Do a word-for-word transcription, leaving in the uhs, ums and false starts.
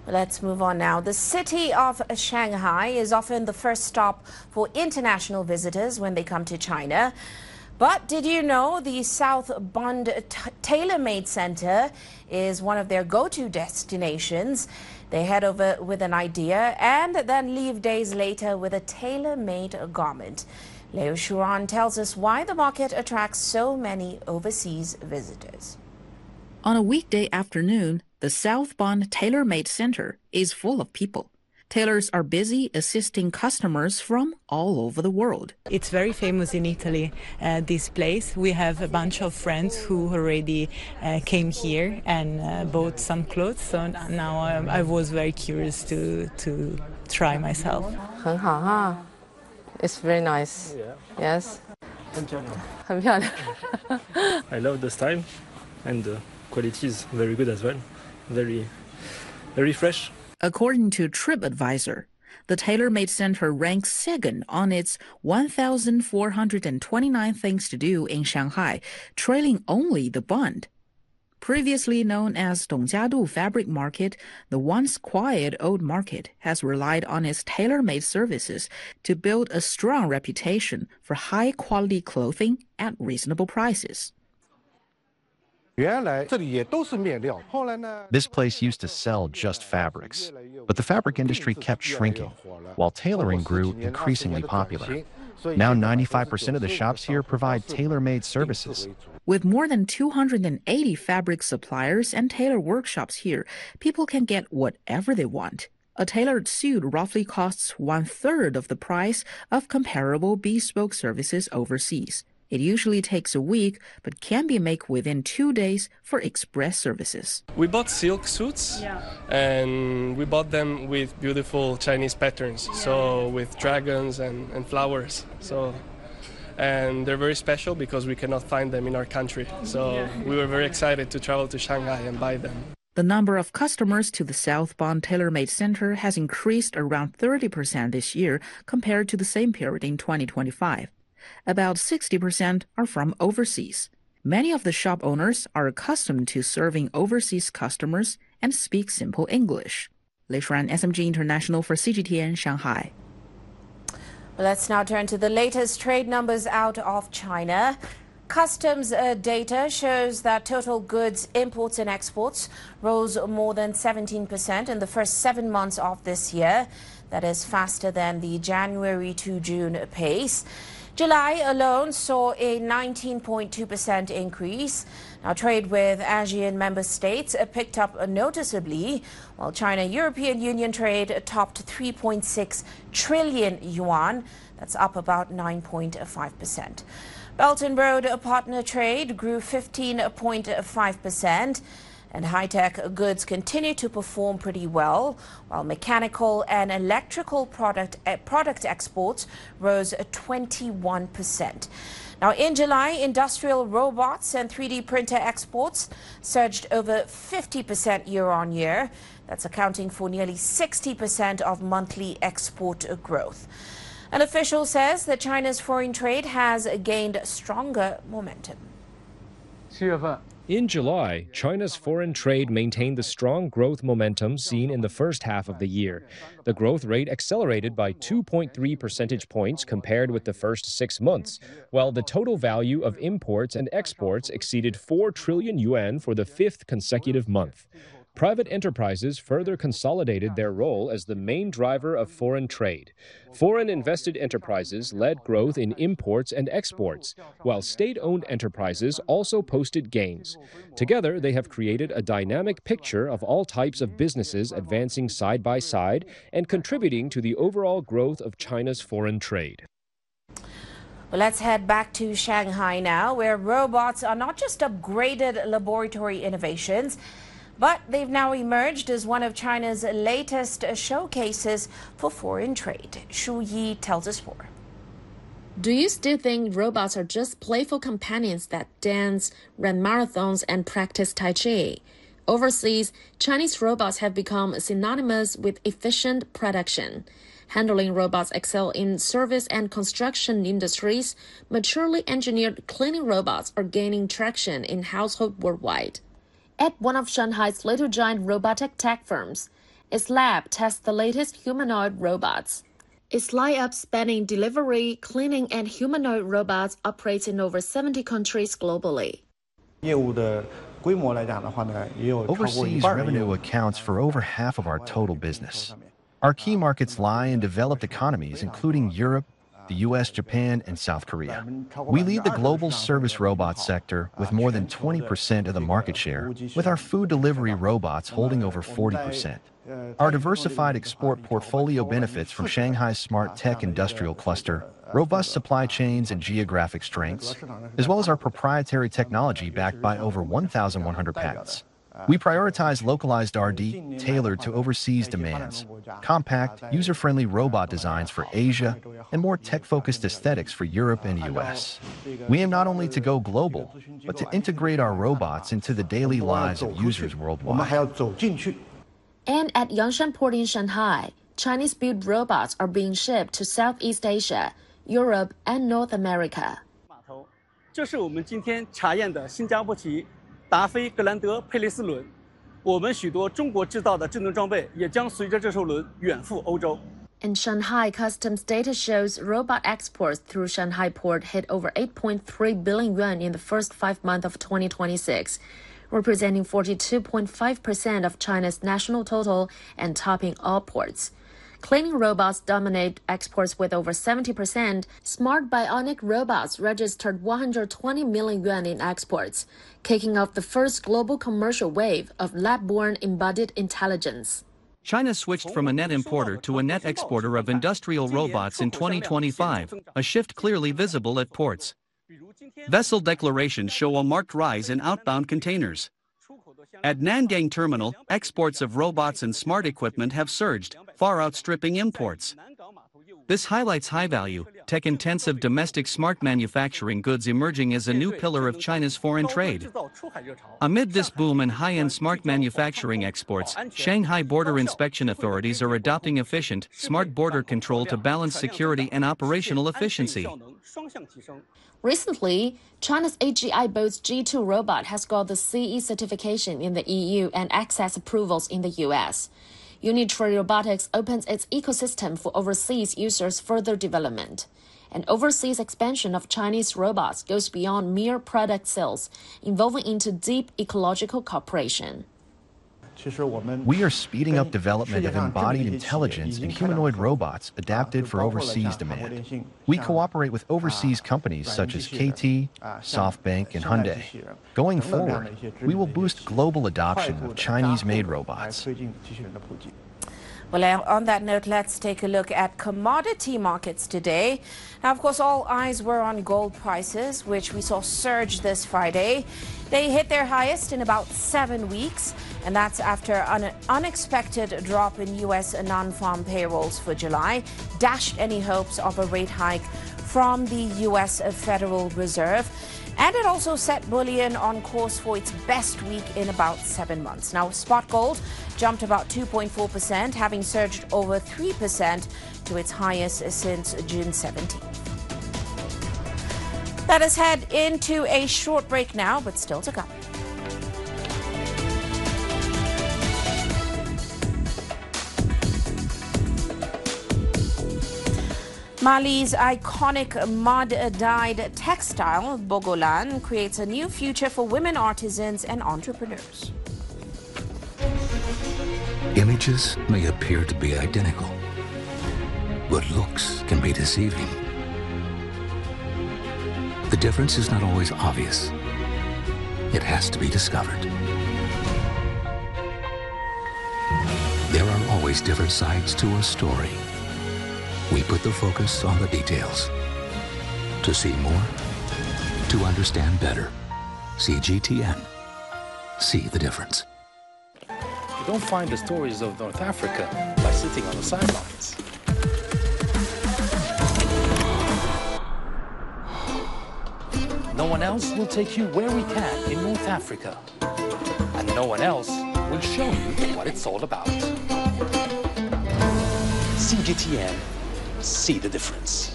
Let's move on now. The city of Shanghai is often the first stop for international visitors when they come to China. But did you know the South Bund Tailor-Made Center is one of their go-to destinations? They head over with an idea and then leave days later with a tailor-made garment. Leo Shuran tells us why the market attracts so many overseas visitors. On a weekday afternoon, the South Bund Tailor-Made Center is full of people. Tailors are busy assisting customers from all over the world. It's very famous in Italy, uh, this place. We have a bunch of friends who already uh, came here and uh, bought some clothes. So now I, I was very curious to, to try myself. 很好哈. It's very nice. Yeah. Yes. 很漂亮. 很漂亮. I love the style and the quality is very good as well. Very, very fresh. According to TripAdvisor, the Tailor-Made Center ranks second on its one thousand four hundred twenty-nine things to do in Shanghai, trailing only the Bund. Previously known as Dongjiadu Fabric Market, the once quiet old market has relied on its tailor-made services to build a strong reputation for high-quality clothing at reasonable prices. This place used to sell just fabrics, but the fabric industry kept shrinking, while tailoring grew increasingly popular. Now ninety-five percent of the shops here provide tailor-made services. With more than two hundred eighty fabric suppliers and tailor workshops here, people can get whatever they want. A tailored suit roughly costs one-third of the price of comparable bespoke services overseas. It usually takes a week, but can be made within two days for express services. We bought silk suits, yeah. And we bought them with beautiful Chinese patterns, yeah. So with dragons and, and flowers. So, and they're very special because we cannot find them in our country. So yeah. We were very excited to travel to Shanghai and buy them. The number of customers to the South Bund Tailor-Made Center has increased around thirty percent this year compared to the same period in twenty twenty-five. About sixty percent are from overseas. Many of the shop owners are accustomed to serving overseas customers and speak simple English. Lei Shuran, S M G International for C G T N, Shanghai. Let's now turn to the latest trade numbers out of China. Customs uh, data shows that total goods imports and exports rose more than seventeen percent in the first seven months of this year. That is faster than the January to June pace. July alone saw a nineteen point two percent increase. Now, trade with ASEAN member states picked up noticeably, while China-European Union trade topped three point six trillion yuan. That's up about nine point five percent. Belt and Road partner trade grew fifteen point five percent. And high-tech goods continue to perform pretty well, while mechanical and electrical product, uh, product exports rose twenty-one percent. Now, in July, industrial robots and three D printer exports surged over fifty percent year-on-year. That's accounting for nearly sixty percent of monthly export growth. An official says that China's foreign trade has gained stronger momentum. In July, China's foreign trade maintained the strong growth momentum seen in the first half of the year. The growth rate accelerated by two point three percentage points compared with the first six months, while the total value of imports and exports exceeded four trillion yuan for the fifth consecutive month. Private enterprises further consolidated their role as the main driver of foreign trade. Foreign invested enterprises led growth in imports and exports, while state-owned enterprises also posted gains. Together, they have created a dynamic picture of all types of businesses advancing side by side and contributing to the overall growth of China's foreign trade. Well, let's head back to Shanghai now, where robots are not just upgraded laboratory innovations, but they've now emerged as one of China's latest showcases for foreign trade. Shu Yi tells us more. Do you still think robots are just playful companions that dance, run marathons, and practice Tai Chi? Overseas, Chinese robots have become synonymous with efficient production. Handling robots excel in service and construction industries. Maturely engineered cleaning robots are gaining traction in households worldwide. At one of Shanghai's little giant robotic tech firms, its lab tests the latest humanoid robots. Its lineup spanning delivery, cleaning, and humanoid robots operates in over seventy countries globally. Overseas revenue accounts for over half of our total business. Our key markets lie in developed economies, including Europe, the U S, Japan, and South Korea. We lead the global service robot sector with more than twenty percent of the market share, with our food delivery robots holding over forty percent. Our diversified export portfolio benefits from Shanghai's smart tech industrial cluster, robust supply chains and geographic strengths, as well as our proprietary technology backed by over one thousand one hundred patents. We prioritize localized R and D tailored to overseas demands, compact, user-friendly robot designs for Asia, and more tech-focused aesthetics for Europe and U S. We aim not only to go global, but to integrate our robots into the daily lives of users worldwide. And at Yangshan Port in Shanghai, Chinese-built robots are being shipped to Southeast Asia, Europe, and North America. 这是我们今天查验的新加坡旗达菲格兰德佩雷斯轮，我们许多中国制造的智能装备也将随着这艘轮远赴欧洲。 And Shanghai Customs data shows robot exports through Shanghai Port hit over eight point three billion yuan in the first five months of twenty twenty-six, representing forty-two point five percent of China's national total and topping all ports. Cleaning robots dominate exports with over seventy percent. Smart bionic robots registered one hundred twenty million yuan in exports, kicking off the first global commercial wave of lab-borne embodied intelligence. China switched from a net importer to a net exporter of industrial robots in twenty twenty-five, a shift clearly visible at ports. Vessel declarations show a marked rise in outbound containers. At Nangang Terminal, exports of robots and smart equipment have surged, far outstripping imports. This highlights high-value, tech-intensive domestic smart manufacturing goods emerging as a new pillar of China's foreign trade. Amid this boom in high-end smart manufacturing exports, Shanghai border inspection authorities are adopting efficient, smart border control to balance security and operational efficiency. Recently, China's A G I Boat's G two robot has got the C E certification in the E U and access approvals in the U S. Unitree Robotics opens its ecosystem for overseas users' further development. And overseas expansion of Chinese robots goes beyond mere product sales, involving into deep ecological cooperation. We are speeding up development of embodied intelligence in humanoid robots adapted for overseas demand. We cooperate with overseas companies such as K T, SoftBank, and Hyundai. Going forward, we will boost global adoption of Chinese-made robots. Well, on that note, let's take a look at commodity markets today. Now, of course, all eyes were on gold prices, which we saw surge this Friday. They hit their highest in about seven weeks, and that's after an unexpected drop in U S non-farm payrolls for July dashed any hopes of a rate hike from the U S Federal Reserve. And it also set bullion on course for its best week in about seven months. Now, spot gold jumped about two point four percent, having surged over three percent to its highest since June seventeenth. Let us head into a short break now, but still to come. Mali's iconic mud-dyed textile, Bogolan, creates a new future for women artisans and entrepreneurs. Images may appear to be identical, but looks can be deceiving. The difference is not always obvious. It has to be discovered. There are always different sides to a story. We put the focus on the details. To see more, to understand better. C G T N. See the difference. You don't find the stories of North Africa by sitting on the sidelines. No one else will take you where we can in North Africa. And no one else will show you what it's all about. C G T N. See the difference.